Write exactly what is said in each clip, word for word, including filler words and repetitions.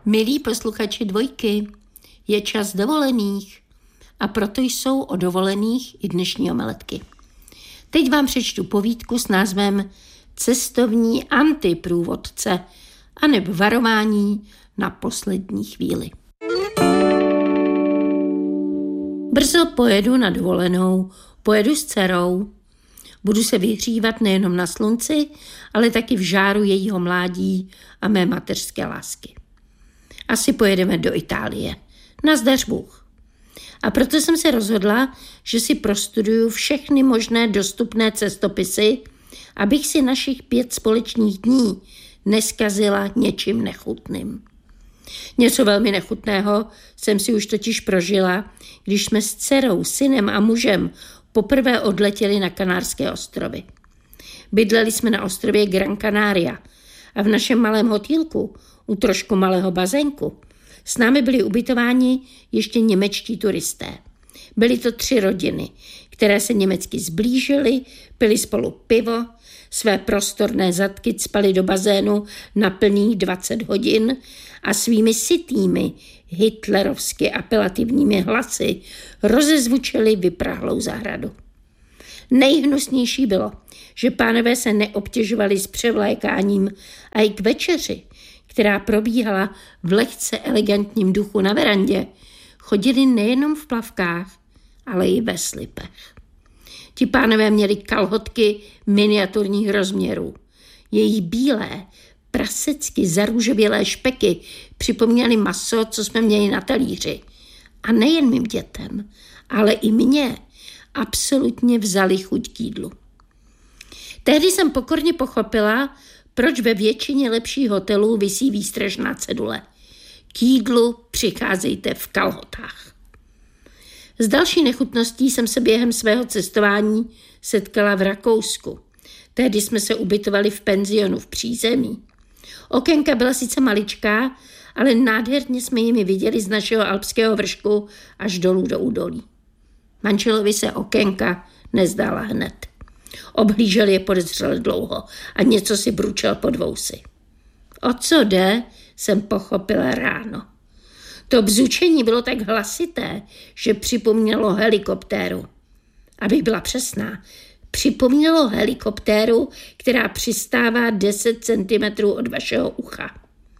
Milí posluchači Dvojky, je čas dovolených a proto jsou o dovolených i dnešní omeletky. Teď vám přečtu povídku s názvem Cestovní antiprůvodce anebo varování na poslední chvíli. Brzo pojedu na dovolenou, pojedu s dcerou. Budu se vyhřívat nejenom na slunci, ale taky v žáru jejího mládí a mé mateřské lásky. Asi pojedeme do Itálie. Nazdař Bůh. A proto jsem se rozhodla, že si prostuduju všechny možné dostupné cestopisy, abych si našich pět společných dní neskazila něčím nechutným. Něco velmi nechutného jsem si už totiž prožila, když jsme s dcerou, synem a mužem poprvé odletěli na Kanárské ostrovy. Bydleli jsme na ostrově Gran Canaria a v našem malém hotýlku u trošku malého bazénku s námi byli ubytováni ještě němečtí turisté. Byly to tři rodiny, které se německy zblížily, pili spolu pivo, své prostorné zadky cpali do bazénu na plných dvacet hodin a svými sytými hitlerovsky apelativními hlasy rozezvučili vyprahlou zahradu. Nejhnusnější bylo, že pánové se neobtěžovali s převlékáním a i k večeři, která probíhala v lehce elegantním duchu na verandě, chodili nejenom v plavkách, ale i ve slipech. Ti pánové měli kalhotky miniaturních rozměrů. Jejich bílé, prasecky zarůžovělé špeky připomínaly maso, co jsme měli na talíři. A nejen mým dětem, ale i mně absolutně vzali chuť k jídlu. Tehdy jsem pokorně pochopila, proč ve většině lepších hotelů visí výstražná cedule. K jídlu přicházejte v kalhotách. S další nechutností jsem se během svého cestování setkala v Rakousku. Tehdy jsme se ubytovali v penzionu v přízemí. Okénka byla sice maličká, ale nádherně jsme jimi viděli z našeho alpského vršku až dolů do údolí. Manželovi se okénka nezdála hned. Obhlížel je podezřele dlouho a něco si bručel pod vousy. O co jde, jsem pochopila ráno. To bzučení bylo tak hlasité, že připomnělo helikoptéru. Abych byla přesná, připomnělo helikoptéru, která přistává deset centimetrů od vašeho ucha.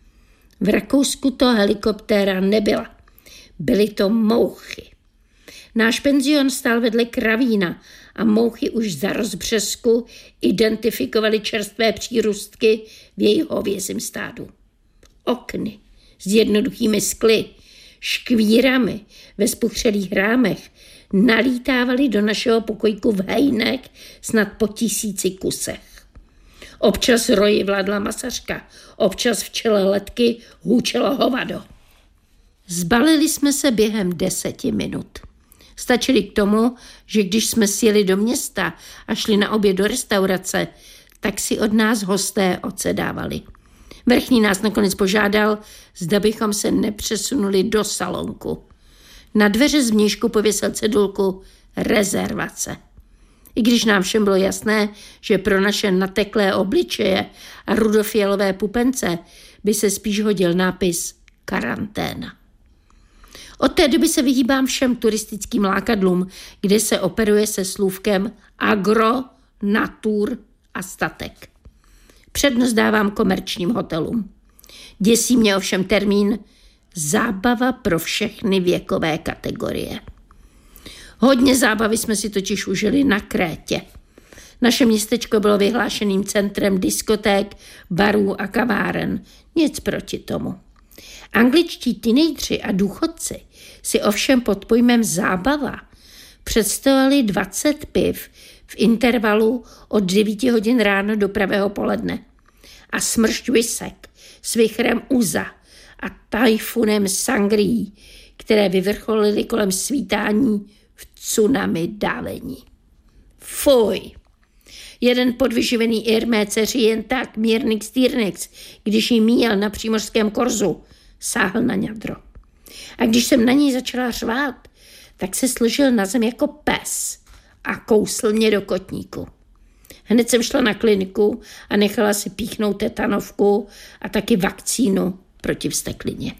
V Rakousku to helikoptéra nebyla. Byly to mouchy. Náš penzion stál vedle kravína a mouchy už za rozbřesku identifikovaly čerstvé přírůstky v jejich hovězím stádu. Okny s jednoduchými skly, škvírami ve spuchřelých rámech nalítávaly do našeho pokojku v hejnek snad po tisíci kusech. Občas roji vládla masařka, občas v čele letky hůčelo hovado. Zbalili jsme se během deseti minut. Stačili k tomu, že když jsme sjeli do města a šli na oběd do restaurace, tak si od nás hosté odsedávali. Vrchní nás nakonec požádal, zda bychom se nepřesunuli do salonku. Na dveře zvnějšku pověsil cedulku rezervace. I když nám všem bylo jasné, že pro naše nateklé obličeje a rudofialové pupence by se spíš hodil nápis karanténa. Od té doby se vyhýbám všem turistickým lákadlům, kde se operuje se slůvkem agro, natur a statek. Přednost dávám komerčním hotelům. Děsí mě ovšem termín zábava pro všechny věkové kategorie. Hodně zábavy jsme si totiž užili na Krétě. Naše městečko bylo vyhlášeným centrem diskoték, barů a kaváren. Nic proti tomu. Angličtí teenageři a důchodci si ovšem pod pojmem zábava představovali dvacet piv v intervalu od devíti hodin ráno do pravého poledne a smršť visek s vichrem uza a tajfunem sangrií, které vyvrcholily kolem svítání v tsunami dálení. Fuj! Jeden podvyživený Ir mé dceři jen tak mírnix týrnix, když jí míjel na přímořském korzu, sáhl na ňadro. A když jsem na něj začala řvát, tak se složil na zem jako pes a kousl mě do kotníku. Hned jsem šla na kliniku a nechala si píchnout tetanovku a taky vakcínu proti vzteklině.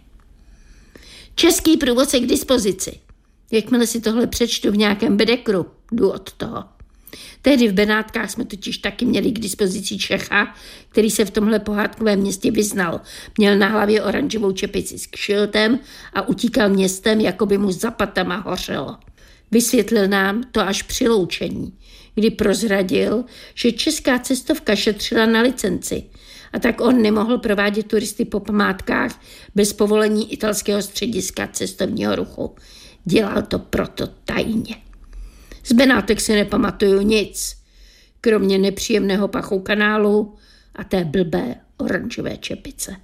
Český průvodce k dispozici. Jakmile si tohle přečtu v nějakém bedekru, jdu od toho. Tehdy v Benátkách jsme totiž taky měli k dispozici Čecha, který se v tomhle pohádkovém městě vyznal. Měl na hlavě oranžovou čepici s kšiltem a utíkal městem, jako by mu za patama hořelo. Vysvětlil nám to až při loučení, kdy prozradil, že česká cestovka šetřila na licenci a tak on nemohl provádět turisty po památkách bez povolení italského střediska cestovního ruchu. Dělal to proto tajně. Z Benátek si nepamatuju nic, kromě nepříjemného pachu kanálu a té blbé oranžové čepice.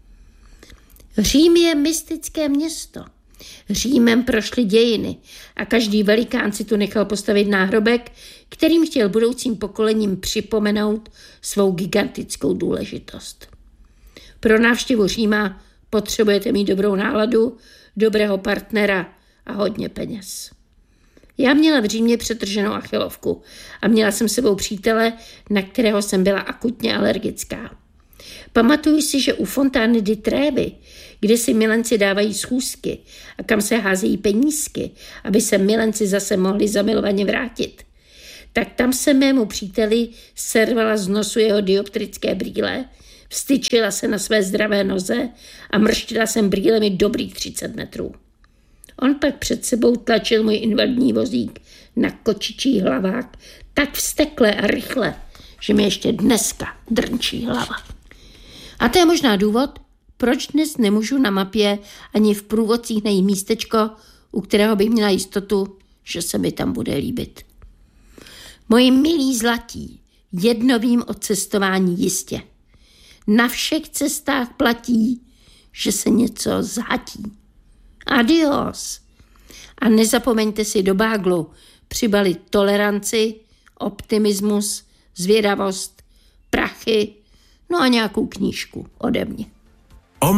Řím je mystické město. Římem prošly dějiny a každý velikán si tu nechal postavit náhrobek, kterým chtěl budoucím pokolením připomenout svou gigantickou důležitost. Pro návštěvu Říma potřebujete mít dobrou náladu, dobrého partnera a hodně peněz. Já měla v Římě přetrženou achilovku a měla jsem sebou přítele, na kterého jsem byla akutně alergická. Pamatuju si, že u Fontány di Trevi, kde si milenci dávají schůzky a kam se házejí penízky, aby se milenci zase mohli zamilovaně vrátit, tak tam se mému příteli servala z nosu jeho dioptrické brýle, vstyčila se na své zdravé noze a mrštila jsem brýlemi dobrých třicet metrů. On pak před sebou tlačil můj invalidní vozík na kočičí hlavách tak vztekle a rychle, že mi ještě dneska drnčí hlava. A to je možná důvod, proč dnes nemůžu na mapě ani v průvodcích najít místečko, u kterého bych měla jistotu, že se mi tam bude líbit. Moji milí zlatí, jedno vím o cestování jistě. Na všech cestách platí, že se něco zhatí. Adios. A nezapomeňte si do báglu přibalit toleranci, optimismus, zvědavost, prachy, no a nějakou knížku ode mě.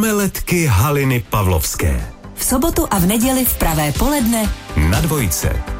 Omeletky Haliny Pavlovské. V sobotu a v neděli v pravé poledne na Dvojce.